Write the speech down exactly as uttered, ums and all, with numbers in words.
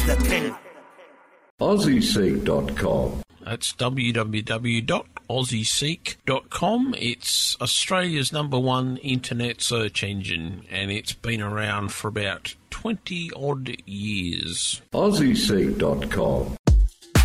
The King. Aussie Seek dot com. That's w w w dot aussie seek dot com. It's Australia's number one internet search engine, and it's been around for about twenty odd years. Aussie Seek dot com.